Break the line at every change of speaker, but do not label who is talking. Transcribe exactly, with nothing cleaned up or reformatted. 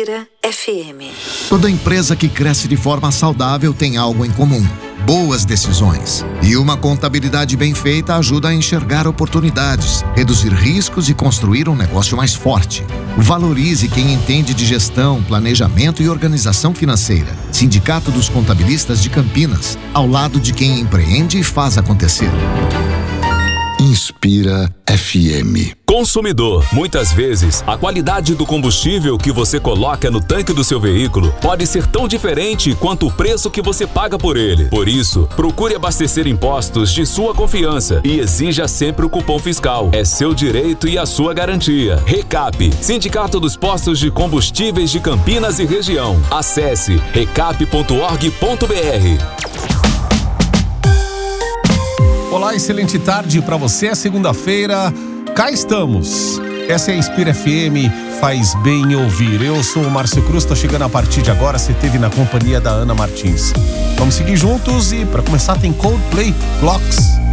Inspira F M.
Toda empresa que cresce de forma saudável tem algo em comum: boas decisões. E uma contabilidade bem feita ajuda a enxergar oportunidades, reduzir riscos e construir um negócio mais forte. Valorize quem entende de gestão, planejamento e organização financeira. Sindicato dos Contabilistas de Campinas, ao lado de quem empreende e faz acontecer.
Inspira F M.
Consumidor, muitas vezes a qualidade do combustível que você coloca no tanque do seu veículo pode ser tão diferente quanto o preço que você paga por ele. Por isso, procure abastecer em postos de sua confiança e exija sempre o cupom fiscal. É seu direito e a sua garantia. Recap, Sindicato dos Postos de Combustíveis de Campinas e Região. Acesse recap ponto org ponto br.
Olá, excelente tarde para você, é segunda-feira, cá estamos. Essa é a Inspira F M, faz bem ouvir. Eu sou o Márcio Cruz, tô chegando a partir de agora, você esteve na companhia da Ana Martins. Vamos seguir juntos e para começar tem Coldplay, Clocks.